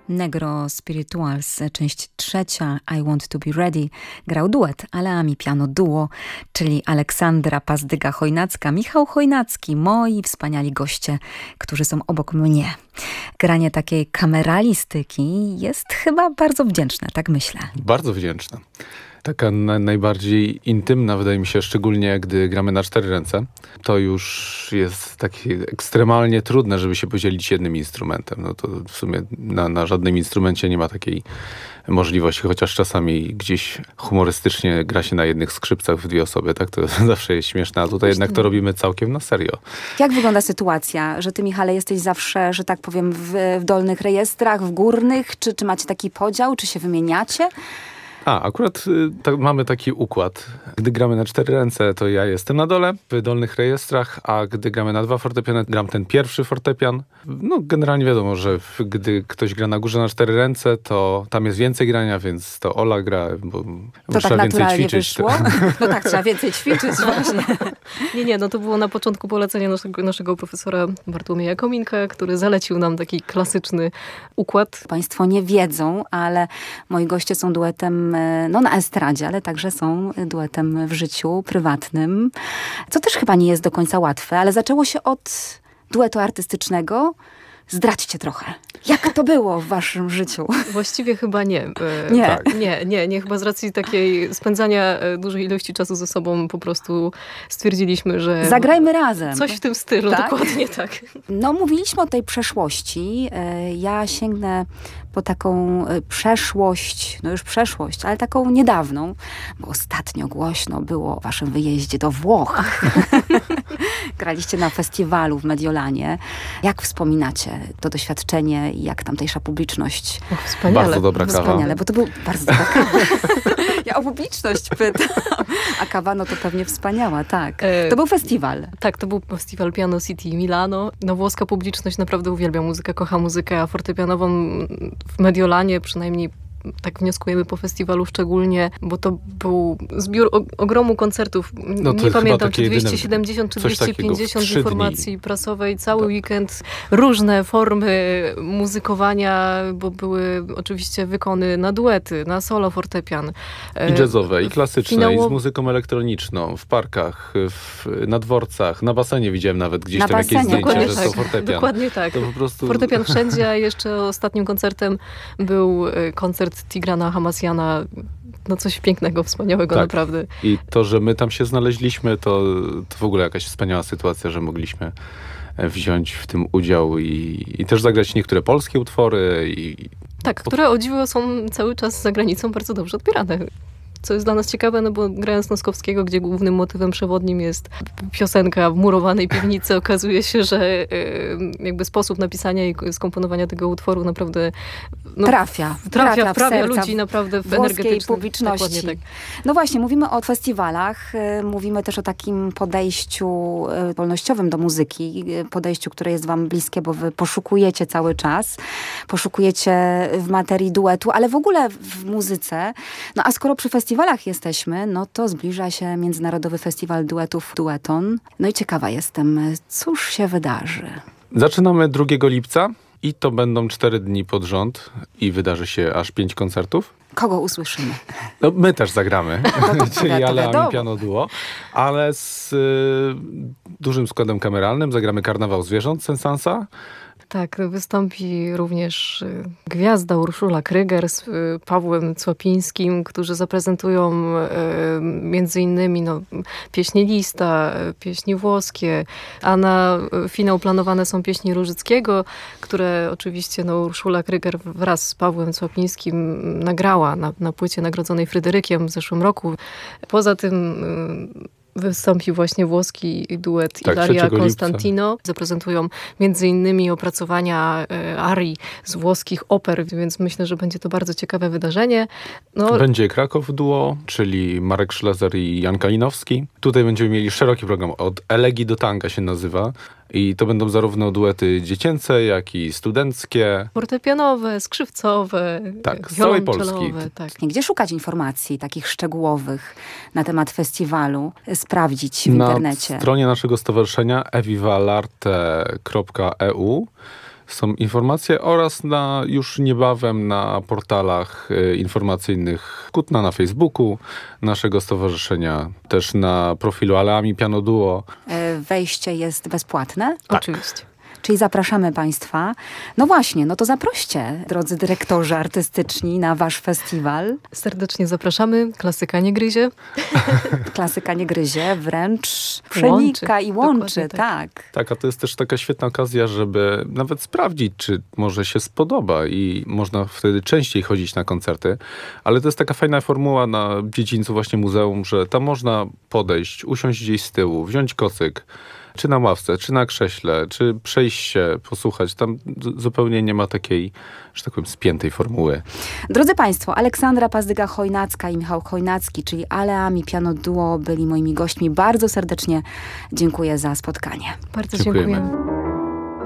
Negro Spirituals, część trzecia, I Want to be Ready, grał duet Aleami Piano Duo, czyli Aleksandra Pazdyga-Chojnacka, Michał Chojnacki, moi wspaniali goście, którzy są obok mnie. Granie takiej kameralistyki jest chyba bardzo wdzięczne, tak myślę. Bardzo wdzięczne. Taka najbardziej intymna, wydaje mi się, szczególnie gdy gramy na 4 ręce. To już jest takie ekstremalnie trudne, żeby się podzielić jednym instrumentem. No to w sumie na żadnym instrumencie nie ma takiej możliwości, chociaż czasami gdzieś humorystycznie gra się na jednych skrzypcach w 2 osoby, tak? To zawsze jest śmieszne, a tutaj jednak to robimy całkiem na serio. Jak wygląda sytuacja, że ty, Michale, jesteś zawsze, że tak powiem, w dolnych rejestrach, w górnych? Czy macie taki podział? Czy się wymieniacie? Akurat mamy taki układ. Gdy gramy na 4 ręce, to ja jestem na dole, w dolnych rejestrach, a gdy gramy na 2 fortepiany, gram ten pierwszy fortepian. No generalnie wiadomo, że gdy ktoś gra na górze na 4 ręce, to tam jest więcej grania, więc to Ola gra, bo to trzeba tak więcej ćwiczyć. Wyszło? No tak, trzeba więcej ćwiczyć właśnie. Nie, no to było na początku polecenie naszego profesora Bartłomieja Kominka, który zalecił nam taki klasyczny układ. Państwo nie wiedzą, ale moi goście są duetem na estradzie, ale także są duetem w życiu prywatnym, co też chyba nie jest do końca łatwe, ale zaczęło się od duetu artystycznego. Zdradźcie trochę. Jak to było w waszym życiu? Właściwie chyba nie. Nie. Tak. Nie. Chyba z racji takiej spędzania dużej ilości czasu ze sobą po prostu stwierdziliśmy, że... Zagrajmy razem. Coś w tym stylu, tak? Dokładnie tak. No, mówiliśmy o tej przeszłości. Ja sięgnę po taką przeszłość, no już przeszłość, ale taką niedawną, bo ostatnio głośno było o waszym wyjeździe do Włoch. Graliście na festiwalu w Mediolanie. Jak wspominacie to doświadczenie i jak tamtejsza publiczność? Wspaniale. Bardzo dobra kawa. Wspaniale, bo to był bardzo dobra kawa. Ja o publiczność pytam. A kawa, no to pewnie wspaniała, tak. To był festiwal. Tak, to był festiwal Piano City Milano. No, włoska publiczność naprawdę uwielbia muzykę, kocha muzykę fortepianową w Mediolanie, przynajmniej tak wnioskujemy po festiwalu szczególnie, bo to był zbiór ogromu koncertów. No nie pamiętam, czy 270, czy 250 informacji prasowej. Cały weekend. Różne formy muzykowania, bo były oczywiście wykony na duety, na solo fortepian. I jazzowe, i klasyczne, i z muzyką elektroniczną, w parkach, na dworcach, na basenie widziałem nawet gdzieś tam jakieś zdjęcia, że to fortepian. Dokładnie tak. To po prostu... Fortepian wszędzie, a jeszcze ostatnim koncertem był koncert Tigrana Hamasjana. No coś pięknego, wspaniałego, tak. Naprawdę. I to, że my tam się znaleźliśmy, to w ogóle jakaś wspaniała sytuacja, że mogliśmy wziąć w tym udział i też zagrać niektóre polskie utwory. Tak, które o dziwo są cały czas za granicą bardzo dobrze odbierane. Co jest dla nas ciekawe, no bo grając Noskowskiego, gdzie głównym motywem przewodnim jest piosenka w murowanej piwnicy, okazuje się, że jakby sposób napisania i skomponowania tego utworu naprawdę trafia ludzi naprawdę w energetycznym publiczności. Tak. No właśnie, mówimy o festiwalach, mówimy też o takim podejściu wolnościowym do muzyki, podejściu, które jest wam bliskie, bo wy poszukujecie cały czas, poszukujecie w materii duetu, ale w ogóle w muzyce. No a skoro przy festiwalach jesteśmy, no to zbliża się Międzynarodowy Festiwal Duetów Dueton. No i ciekawa jestem, cóż się wydarzy? Zaczynamy 2 lipca i to będą 4 dni pod rząd i wydarzy się aż 5 koncertów. Kogo usłyszymy? No, my też zagramy, czyli Aleami Piano Duo, ale z dużym składem kameralnym zagramy Karnawał Zwierząt Sensansa. Tak, wystąpi również gwiazda Urszula Kryger z Pawłem Cłapińskim, którzy zaprezentują między innymi pieśni Lista, pieśni włoskie, a na finał planowane są pieśni Różyckiego, które oczywiście Urszula Kryger wraz z Pawłem Cłapińskim nagrała na płycie nagrodzonej Fryderykiem w zeszłym roku. Poza tym wystąpi właśnie włoski duet Ilaria Constantino. Zaprezentują między innymi opracowania arii z włoskich oper, więc myślę, że będzie to bardzo ciekawe wydarzenie. Będzie Kraków Duo, czyli Marek Szlezer i Jan Kalinowski. Tutaj będziemy mieli szeroki program, od elegii do tanga się nazywa. I to będą zarówno duety dziecięce, jak i studenckie. Fortepianowe, skrzypcowe, tak, z całej Polski. Tak. Gdzie szukać informacji takich szczegółowych na temat festiwalu? Sprawdzić w internecie. Na stronie naszego stowarzyszenia evivalarte.eu są informacje oraz już niebawem na portalach informacyjnych Kutna na Facebooku, naszego stowarzyszenia, też na profilu Aleami Piano Duo. Wejście jest bezpłatne? Tak. Oczywiście. Czyli zapraszamy Państwa. No właśnie, no to zaproście, drodzy dyrektorzy artystyczni, na wasz festiwal. Serdecznie zapraszamy. Klasyka nie gryzie. Klasyka nie gryzie, wręcz przenika i łączy, Dokładnie tak. Tak, a to jest też taka świetna okazja, żeby nawet sprawdzić, czy może się spodoba i można wtedy częściej chodzić na koncerty. Ale to jest taka fajna formuła na dziedzińcu właśnie muzeum, że tam można podejść, usiąść gdzieś z tyłu, wziąć kocyk, czy na ławce, czy na krześle, czy przejść się, posłuchać. Tam zupełnie nie ma takiej, że tak powiem, spiętej formuły. Drodzy Państwo, Aleksandra Pazdyga-Chojnacka i Michał Chojnacki, czyli Aleami Piano Duo, byli moimi gośćmi. Bardzo serdecznie dziękuję za spotkanie. Bardzo Dziękujemy. dziękujemy.